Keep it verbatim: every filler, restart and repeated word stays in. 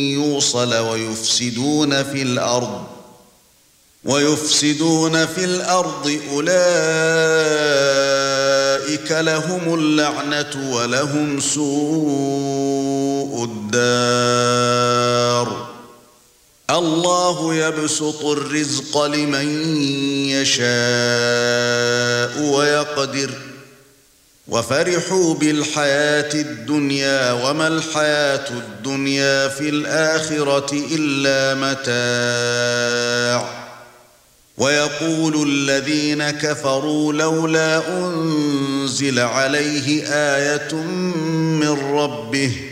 يوصل ويفسدون في الأرض ويفسدون في الأرض أولئك لهم اللعنة ولهم سوء الدار الله يبسط الرزق لمن يشاء ويقدر وفرحوا بالحياة الدنيا وما الحياة الدنيا في الآخرة إلا متاع ويقول الذين كفروا لولا أنزل عليه آية من ربه